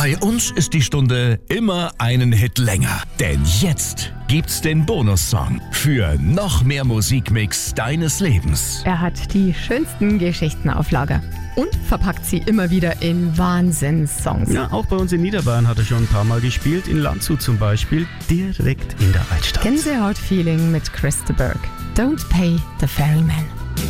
Bei uns ist die Stunde immer einen Hit länger. Denn jetzt gibt's den Bonussong für noch mehr Musikmix deines Lebens. Er hat die schönsten Geschichten auf Lager und verpackt sie immer wieder in Wahnsinnssongs. Ja, auch bei uns in Niederbayern hat er schon ein paar Mal gespielt. In Landshut zum Beispiel, direkt in der Altstadt. Gänsehaut-Feeling mit Chris de Burgh. Don't Pay the Ferryman.